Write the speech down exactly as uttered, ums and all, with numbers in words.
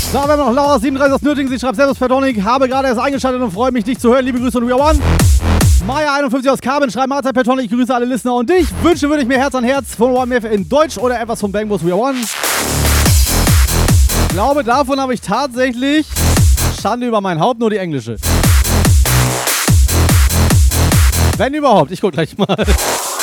So, wir haben noch Laura siebenunddreißig aus Nürtingen. Sie schreibt Servus Pertonic, habe gerade erst eingeschaltet und freue mich, dich zu hören. Liebe Grüße und We Are One. Maya einundfünfzig aus Carbon schreibt Mahlzeit Pertonic, ich grüße alle Listener und dich. Wünsche würde ich mir Herz an Herz von One F in Deutsch oder etwas von Bang Bus We Are One. Ich glaube, davon habe ich tatsächlich Schande über mein Haupt, nur die englische. Wenn überhaupt, ich guck gleich mal.